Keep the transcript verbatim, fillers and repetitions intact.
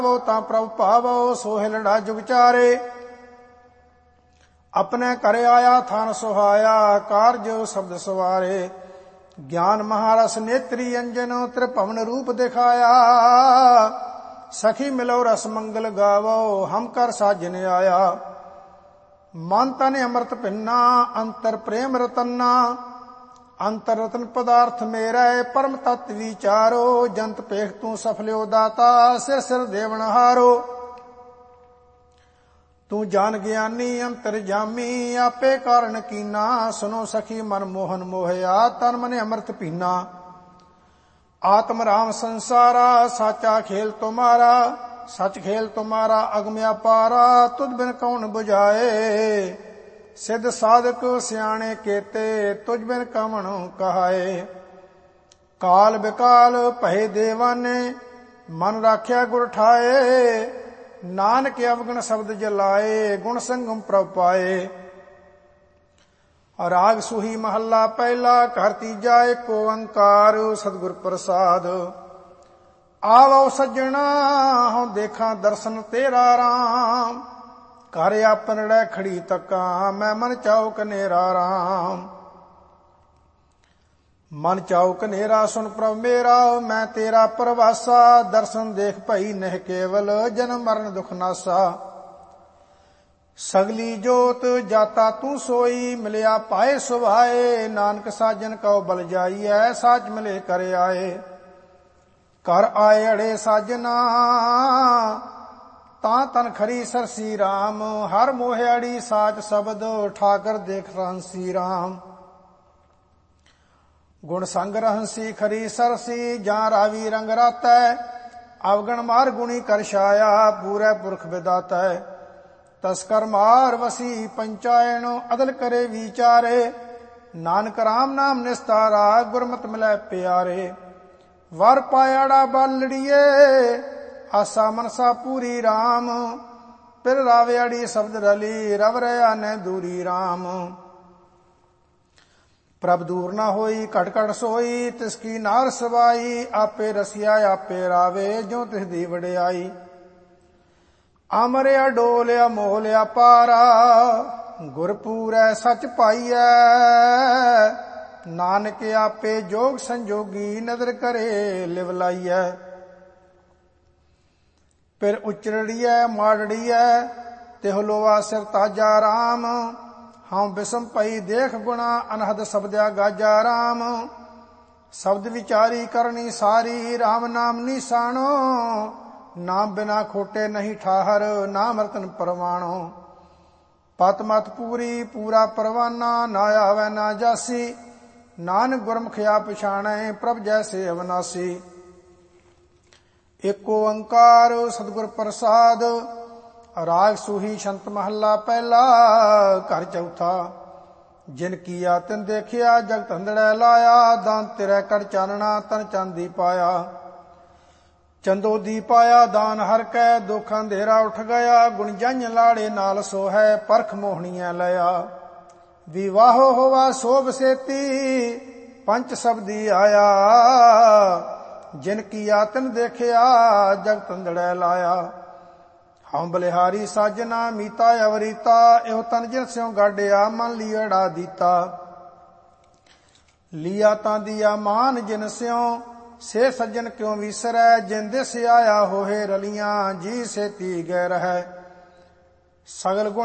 ਤਾਂ ਪ੍ਰਭ ਭਾਵੋ ਸੋਹਿ ਲੜਾ ਜੁਗ ਚਾਰੇ। ਆਪਣੇ ਘਰੇ ਆਇਆ ਥਾਨ ਸੁਹਾਇਆ ਕਾਰਜ ਸ਼ਬਦ ਸਵਾਰੇ। ਗਿਆਨ ਮਹਾਰਸ ਨੇਤਰੀ ਅੰਜਨ ਤ੍ਰਿਭਵਨ ਰੂਪ ਦਿਖਾਇਆ। ਸਖੀ ਮਿਲੋ ਰਸ ਮੰਗਲ ਗਾਵੋ ਹਮ ਕਰ ਸਾਜਨ ਆਇਆ। ਮਨ ਤਨ ਅੰਮ੍ਰਿਤ ਪਿੰਨਾ ਅੰਤਰ ਪ੍ਰੇਮ ਰਤਨਾ। ਅੰਤਰ ਰਤਨ ਪਦਾਰਥ ਮੇਰਾ ਪਰਮ ਤਤ ਵਿਚਾਰੋ। ਜੰਤ ਪੇਖ ਤੂੰ ਸਫਲਿਓ ਦਾਤਾ ਸਿਰ ਸਿਰ ਦੇਵਨ ਹਾਰੋ। ਤੂੰ ਜਾਨ ਗਿਆਨੀ ਅੰਤਰ ਜਾਮੀ ਆਪੇ ਕਾਰਨ ਕੀਨਾ। ਸੁਨੋ ਸਖੀ ਮਨ ਮੋਹਨ ਮੋਹਿਆ ਤਨ ਮਨ ਅੰਮ੍ਰਿਤ ਪੀਨਾ। ਆਤਮ ਰਾਮ ਸੰਸਾਰਾ ਸਾਚਾ ਖੇਲ ਤੁਮਾਰਾ। ਸਚ ਖੇਲ ਤੁਮਾਰਾ ਅਗਮ ਅਪਾਰਾ ਤੁਧ ਬਿਨ ਕੌਣ ਬੁਝਾਏ। ਸਿੱਧ ਸਾਧਕ ਸਿਆਣੇ ਕੇਤੇ ਤੁਝ ਬਿਨ ਕਵਣ ਕਹਾਏ। ਕਾਲ ਬਿਕਾਲ ਭਏ ਦੇਵਾਨੇ ਮਨ ਰਾਖਿਆ ਗੁਰ ਠਾਏ। ਨਾਨਕ ਅਵਗਣ ਸ਼ਬਦ ਜਲਾਏ ਗੁਣ ਸੰਗਮ ਪ੍ਰਭ ਪਾਏ। ਰਾਗ ਸੁਹੀ ਮਹੱਲਾ ਪਹਿਲਾ ਘਰ ਤੀਜਾ ਏਕ ਓੰਕਾਰ ਸਤਿਗੁਰ ਪ੍ਰਸਾਦ। ਆਵੋ ਸੱਜਣਾ ਹਉ ਦੇਖਾਂ ਦਰਸ਼ਨ ਤੇਰਾ ਰਾਮ। ਘਰ ਆਪਨੜੇ ਖੜੀ ਤੱਕਾਂ ਮੈਂ ਮਨ ਚਾਉ ਕਨੇਰਾ ਰਾਮ। ਮਨ ਚਾਉ ਕਨੇਰਾ ਸੁਣ ਪ੍ਰਭ ਮੇਰਾ ਮੈਂ ਤੇਰਾ ਪਰਵਾਸਾ। ਦਰਸ਼ਨ ਦੇਖ ਭਈ ਨਹਿ ਕੇਵਲ ਜਨਮ ਮਰਨ ਦੁਖ ਨਾਸਾ। ਸਗਲੀ ਜੋਤ ਜਾਤਾ ਤੂੰ ਸੋਈ ਮਿਲਿਆ ਪਾਏ ਸੁਭਾਏ। ਨਾਨਕ ਸਾਜਨ ਕਉ ਬਲ ਜਾਈਐ ਸਾਚ ਮਿਲੇ ਕਰ ਆਏ। ਕਰ ਆਏ ਅੜੇ ਸਾਜਨਾ ਤਾਂ ਤਨ ਖਰੀ ਸਰਸੀ ਰਾਮ। ਹਰ ਮੋਹਿਆੜੀ ਸਾਚ ਸ਼ਬਦ ਠਾਕਰ ਦੇਖ ਰਹੰਸੀ ਰਾਮ। ਗੁਣ ਸੰਗ ਰਹੰਸੀ ਖਰੀ ਸਰਸੀ ਜਾਂ ਰਾਵੀ ਰੰਗ ਰਾਤੈ। ਅਵਗਣ ਮਾਰ ਗੁਣੀ ਕਰ ਛਾਇਆ ਪੂਰੇ ਪੁਰਖ ਵਿਦਾਤੈ। ਤਸਕਰ ਮਾਰ ਵਸੀ ਪੰਚਾਇਣ ਅਦਲ ਕਰੇ ਵਿਚਾਰੇ। ਨਾਨਕ ਰਾਮ ਨਾਮ ਨਿਸਤਾਰਾ ਗੁਰਮਤਿ ਮਿਲੈ ਪਿਆਰੇ। ਵਰ ਪਾਇਆੜਾ ਬਾਲੜੀਏ ਆਸਾ ਮਨਸਾ ਪੂਰੀ ਰਾਮ। ਪਿਰ ਰਾਵਿਆੜੀ ਸ਼ਬਦ ਰਲੀ ਰਵ ਰਿਆ ਨੇ ਦੂਰੀ ਰਾਮ। ਪ੍ਰਭ ਦੂਰ ਨਾ ਹੋਈ ਘਟ ਘਟ ਸੋਈ ਤਿਸ ਕੀ ਨਾਰ ਸਵਾਈ। ਆਪੇ ਰਸਿਆ ਆਪੇ ਰਾਵੇ ਜੋ ਤਿਸ ਦੀ ਵਡਿਆਈ। ਅਮਰਿਆ ਡੋਲਿਆ ਮੋਲਿਆ ਪਾਰਾ ਗੁਰਪੂਰੈ ਸਚ ਪਾਈਐ। ਨਾਨਕ ਆਪੇ ਜੋਗ ਸੰਜੋਗੀ ਨਦਰ ਕਰੇ ਲਿਵ ਲਾਈਐ। ਫਿਰ ਉਚਰੜੀਐ ਮਾੜੜੀਐ ਤਿਹੁ ਲੋਆ ਸਿਰ ਤਾਜਾ ਰਾਮ। ਹਉ ਬਿਸਮ ਪਈ ਦੇਖ ਗੁਣਾ ਅਨਹਦ ਸ਼ਬਦਿਆ ਗਾਜਾ ਰਾਮ। ਸ਼ਬਦ ਵਿਚਾਰੀ ਕਰਨੀ ਸਾਰੀ ਰਾਮ ਨਾਮ ਨਿਸ਼ਾਨੋ। ਨਾਮ ਬਿਨਾ ਖੋਟੇ ਨਹੀਂ ਠਾਹਰ ਨਾਮ ਰਤਨ ਪਰਵਾਣੋ। ਪਤ ਮਤ ਪੂਰੀ ਪੂਰਾ ਪਰਵਾਨਾ ਨਾ ਆਵੈ ਨਾ ਜਾਸੀ। ਨਾਨਕ ਗੁਰਮੁਖਿਆ ਪਛਾਣੈ ਪ੍ਰਭ ਜੈਸੇ ਅਵਨਾਸੀ। ਏਕ ਓੰਕਾਰ ਸਤਿਗੁਰ ਪ੍ਰਸਾਦ। ਰਾਗ ਸੂਹੀ ਛੰਤ ਮਹੱਲਾ ਪਹਿਲਾ ਘਰ ਚੌਥਾ। ਜਿਨ ਕੀਆ ਤਿਨ ਦੇਖਿਆ ਜਗਤ ਅੰਧੜੈ ਲਾਇਆ। ਦਾਨ ਤੇਰੇ ਕਰ ਚਾਨਣਾ ਤਨ ਚਾਂਦੀ ਪਾਇਆ। ਚੰਦੋ ਦੀ ਪਾਇਆ ਦਾਨ ਹਰ ਕੈ ਦੁਖ ਅੰਧੇਰਾ ਉਠ ਗਿਆ। ਗੁਣ ਜੰਝ ਲਾੜੇ ਨਾਲ ਸੋਹੈ ਪਰਖ ਮੋਹਣੀਐ ਲਿਆ। ਵਿਵਾਹੋ ਹੋਵਾ ਸੋਭ ਸੇਤੀ ਪੰਚ ਸ਼ਬਦੀ ਆਇਆ। ਜਿਨ ਕੀਆ ਤਿਨ ਦੇਖਿਆ ਜਗਤ ਅੰਧੜੈ ਲਾਇਆ। ਹਉ ਬਲਿਹਾਰੀ ਸਾਜਨਾ ਮੀਤਾ ਅਵਰੀਤਾ। ਇਹੋ ਤਨ ਜਿਨ ਸਿਉ ਗਾਡਿਆ ਮਨ ਲੀੜਾ ਦੀਤਾ। ਲੀਆ ਤਾਂ ਦੀਆ ਮਾਨ ਜਿਨ ਸਿਉ ਸੇ ਸੱਜਣ ਕਿਉ ਵਿਸਰੈ। ਜਿਨ ਦਿਸ ਆਇਆ ਹੋਏ ਰਲੀਆਂ ਜੀ ਸੇਤੀ ਗੈ ਰਹੈ। ਸਗਲ